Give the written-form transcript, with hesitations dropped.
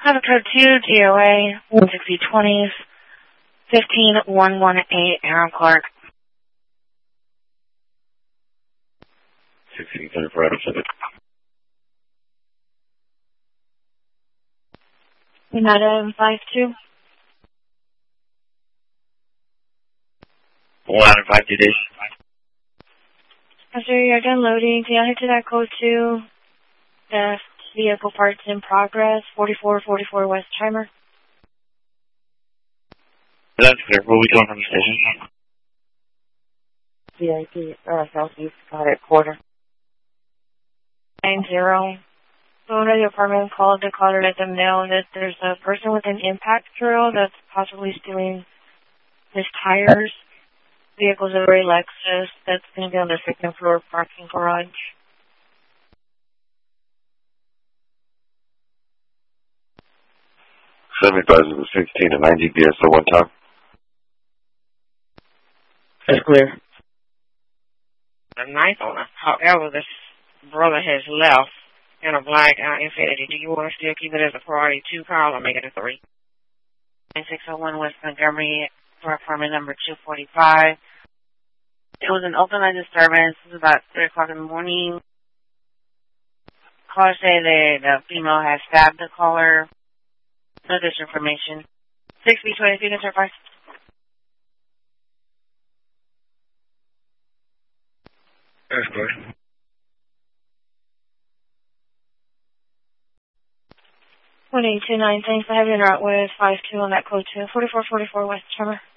Have a code 2, DOA, 16020s, 15118, Aaron Clark. 1624 Pacific. United 52. 152 days. After you're done loading, can you head to that code 2? The vehicle parts in progress, 4444 West Chimer. That's clear. Where are we going from the station? VIP, Southeast, got it, quarter. 90. The owner of the apartment called the caller to let them know that there's a person with an impact drill that's possibly stealing his tires. Vehicle's a gray Lexus that's going to be on the second floor parking garage. $70,000 to 16 to 90 BSO one time. That's clear. The ninth owner. However, this brother has left in a black Infiniti. Do you want to still keep it as a priority 2 call or make it a 3? 9601 West Montgomery, apartment number 245. It was an open line disturbance. It was about 3 o'clock in the morning. Caller say the female has stabbed the caller. No additional information. 6B20, you can certify. That's clear. 1829, thanks. I have you in route with 52 on that code 2. 4444 West Tremor.